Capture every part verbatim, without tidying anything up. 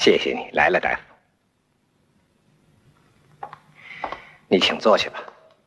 谢谢你来了，大夫。你请坐下吧。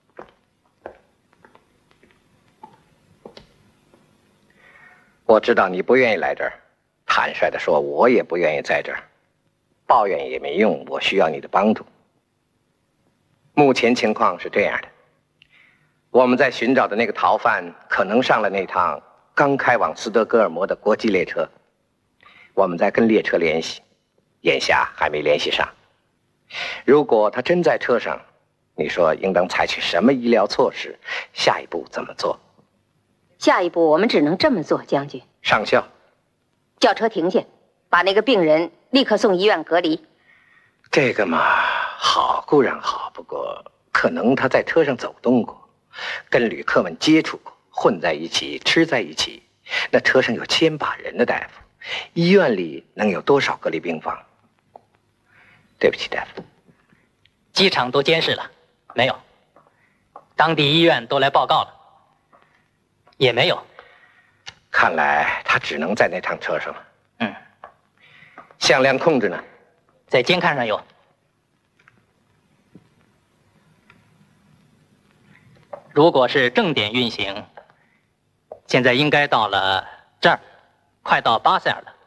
我知道你不愿意来这儿，坦率地说，我也不愿意在这儿。抱怨也没用，我需要你的帮助。目前情况是这样的，我们在寻找的那个逃犯可能上了那趟刚开往斯德哥尔摩的国际列车，我们在跟列车联系，眼下还没联系上。如果他真在车上，你说应当采取什么医疗措施？下一步怎么做？ 下一步我们只能这么做，将军。 上校， 叫车停下，把那个病人立刻送医院隔离。 这个嘛，好固然好，不过可能他在车上走动过，跟旅客们接触过，混在一起，吃在一起。那车上有千把人的大夫，医院里能有多少隔离病房？对不起，大夫。 机场都监视了，没有。当地医院都来报告了，也没有。 看来他只能在那趟车上了。 嗯。 向量控制呢？ 在监看上有。如果是正点运行，现在应该到了这儿，快到巴塞尔了。